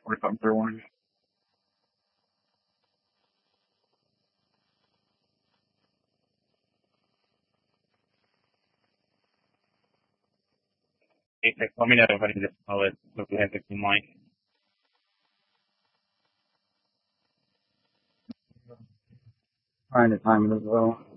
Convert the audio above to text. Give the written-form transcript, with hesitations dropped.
45 fair warning. Hey, let me know if I need to, if we have it in mind. Trying to time it as well.